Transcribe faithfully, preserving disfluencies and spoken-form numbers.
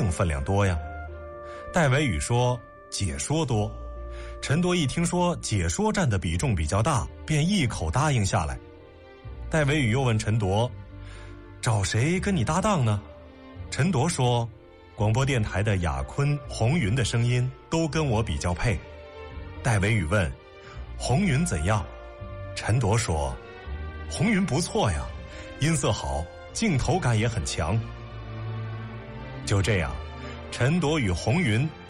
定分量多呀？戴维宇说解说多。陈铎一听说解说占的比重比较大，便一口答应下来。戴维宇又问陈铎，找谁跟你搭档呢？陈铎说，广播电台的雅坤、红云的声音都跟我比较配。戴维宇问，红云怎样？陈铎说，红云不错呀，音色好，镜头感也很强。就这样，陈铎与红云